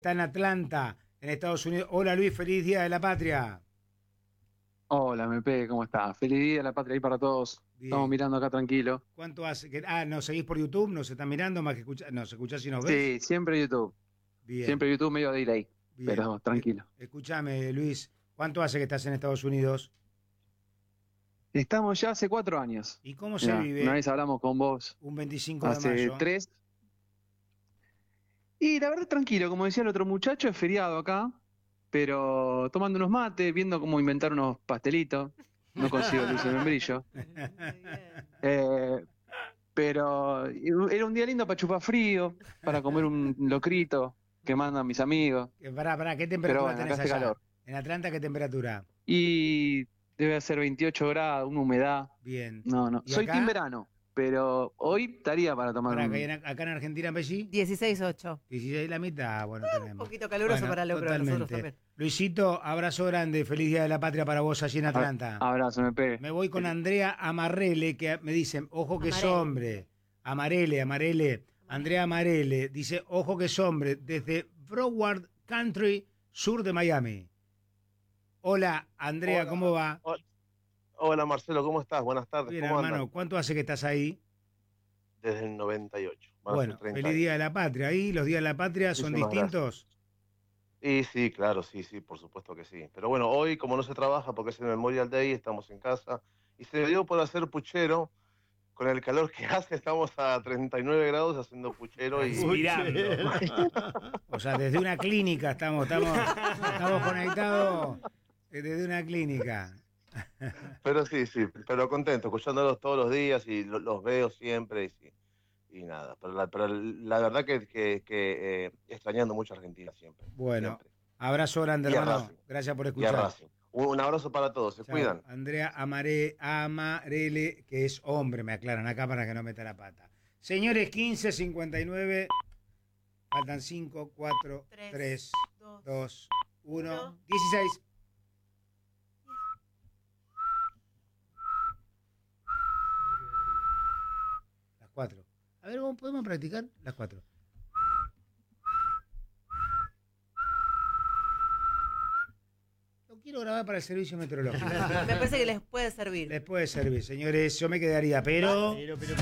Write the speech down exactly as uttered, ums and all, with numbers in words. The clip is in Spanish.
Está en Atlanta, en Estados Unidos. Hola Luis, feliz Día de la Patria. Hola, M P, ¿cómo estás? Feliz Día de la Patria ahí para todos. Bien. Estamos mirando acá tranquilo. ¿Cuánto hace? Que, ah, ¿nos seguís por YouTube? ¿Nos están mirando más que escuchar? ¿Nos escuchás y nos ves? Sí, siempre YouTube. Bien. Siempre YouTube medio de delay, Bien. pero tranquilo. Eh, escúchame, Luis, ¿cuánto hace que estás en Estados Unidos? Estamos ya hace cuatro años. ¿Y cómo se Mirá, vive una vez hablamos con vos un veinticinco de hace mayo? tres. Y la verdad, tranquilo, como decía el otro muchacho, es feriado acá, pero tomando unos mates, viendo cómo inventar unos pastelitos. No consigo luz de membrillo. Eh, pero era un día lindo para chupar frío, para comer un locrito que mandan mis amigos. Eh, Pará, pará, ¿qué Pero temperatura bueno, tenés acá hace allá? calor. ¿En Atlanta qué temperatura? Y debe ser veintiocho grados, una humedad. Bien. No, no. ¿Y Soy acá? team verano, pero hoy estaría para tomar Pará, un... que en- acá en Argentina, Belli, dieciséis ocho. dieciséis la mitad, bueno, Un tenemos. poquito caluroso Bueno, para lo que nosotros totalmente. también. Luisito, abrazo grande, feliz Día de la Patria para vos allí en Atlanta. Abrazo, M P. Me voy con Andrea Amarrele, que me dicen, ojo que es Amarele. hombre. Amarele, Amarele. Andrea Amarele dice, ojo que es hombre, desde Broward Country, sur de Miami. Hola, Andrea, Hola. ¿cómo va? Hola, hola, Marcelo, ¿cómo estás? Buenas tardes, Bien, ¿cómo hermano, andan? ¿cuánto hace que estás ahí? Desde el noventa y ocho. Van a Bueno, ser treinta feliz años. Día de la Patria. ¿Ahí los días de la Patria son Muchísimas distintos? Y sí, claro, sí, sí, por supuesto que sí. Pero bueno, hoy, como no se trabaja porque es el Memorial Day, estamos en casa. Y se me dio por hacer puchero. Con el calor que hace, estamos a treinta y nueve grados haciendo puchero y... Respirando. O sea, desde una clínica estamos, estamos, estamos conectados eh, desde una clínica. Pero sí, sí, pero contento, escuchándolos todos los días y lo- los veo siempre y, sí, y nada. Pero la, pero la verdad que, que, que, eh, extrañando mucho a Argentina siempre. Bueno, siempre. abrazo grande, Y a hermano. Racing. Gracias por Y a escuchar. Racing. Un, un abrazo para todos, se Chao. cuidan. Andrea Amare, Amarele, que es hombre, me aclaran acá para que no meta la pata. Señores, quince cincuenta y nueve, faltan cinco, cuatro, Tres, tres, dos, dos, uno, uno. dieciséis. Las cuatro. A ver, ¿cómo podemos practicar? Las cuatro. Lo quiero grabar para el servicio meteorológico. Me parece que les puede servir. Les puede servir, señores. Yo me quedaría, pero... Pero, pero,